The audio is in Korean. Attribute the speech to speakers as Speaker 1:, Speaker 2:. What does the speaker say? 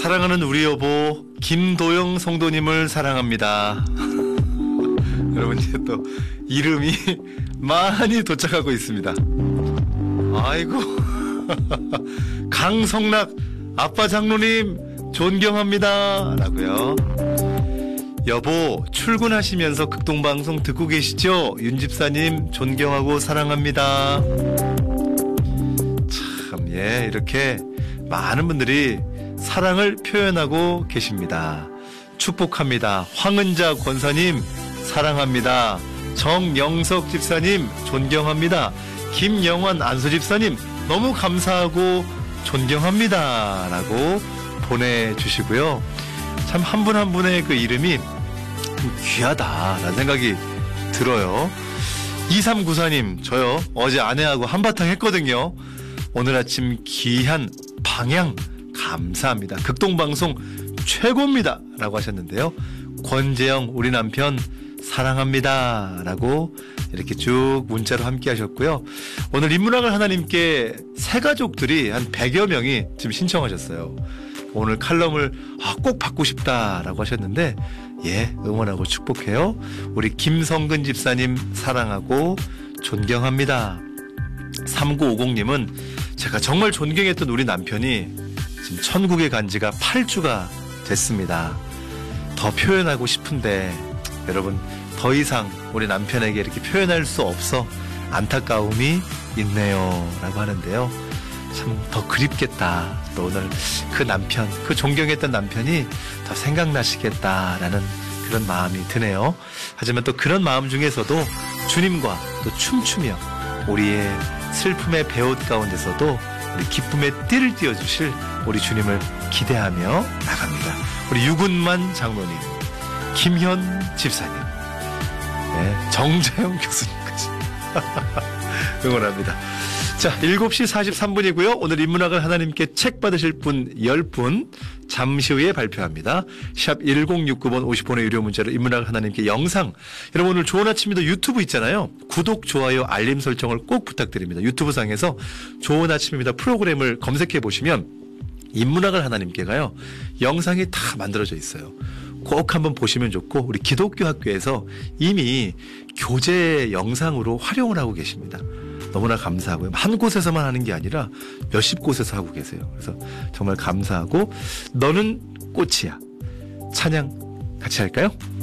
Speaker 1: 사랑하는 우리 여보 김도영 성도님을 사랑합니다. 여러분 이제 또 이름이 많이 도착하고 있습니다. 아이고 강성락 아빠 장로님 존경합니다 라고요. 여보 출근하시면서 극동방송 듣고 계시죠? 윤집사님 존경하고 사랑합니다. 참, 예, 이렇게 많은 분들이 사랑을 표현하고 계십니다. 축복합니다. 황은자 권사님 사랑합니다. 정영석 집사님 존경합니다. 김영환 안수집사님 너무 감사하고 존경합니다 라고 보내주시고요. 참 한 분 한 분의 그 이름이 귀하다라는 생각이 들어요. 2394님 저요 어제 아내하고 한바탕 했거든요. 오늘 아침 귀한 방향 감사합니다. 극동방송 최고입니다 라고 하셨는데요. 권재영 우리 남편 사랑합니다 라고 이렇게 쭉 문자로 함께 하셨고요. 오늘 인문학을 하나님께 새 가족들이 한 100여 명이 지금 신청하셨어요. 오늘 칼럼을 꼭 받고 싶다라고 하셨는데 예 응원하고 축복해요. 우리 김성근 집사님 사랑하고 존경합니다. 3950님은 제가 정말 존경했던 우리 남편이 지금 천국에 간 지가 8주가 됐습니다. 더 표현하고 싶은데 여러분 더 이상 우리 남편에게 이렇게 표현할 수 없어 안타까움이 있네요 라고 하는데요. 참 더 그립겠다. 또 오늘 그 남편, 그 존경했던 남편이 더 생각나시겠다라는 그런 마음이 드네요. 하지만 또 그런 마음 중에서도 주님과 또 춤추며 우리의 슬픔의 배옷 가운데서도 우리 기쁨의 띠를 띄워주실 우리 주님을 기대하며 나갑니다. 우리 유군만 장로님, 김현 집사님, 네, 정재영 교수님까지 응원합니다. 자, 7시 43분이고요. 오늘 인문학을 하나님께 책 받으실 분 10분 잠시 후에 발표합니다. 샵 1069번 50번의 유료 문자로 인문학을 하나님께 영상. 여러분 오늘 좋은 아침이다 유튜브 있잖아요. 구독, 좋아요, 알림 설정을 꼭 부탁드립니다. 유튜브 상에서 좋은 아침입니다 프로그램을 검색해 보시면 인문학을 하나님께가요. 영상이 다 만들어져 있어요. 꼭 한번 보시면 좋고 우리 기독교 학교에서 이미 교재 영상으로 활용을 하고 계십니다. 너무나 감사하고요. 한 곳에서만 하는 게 아니라 몇십 곳에서 하고 계세요. 그래서 정말 감사하고 너는 꽃이야. 찬양 같이 할까요?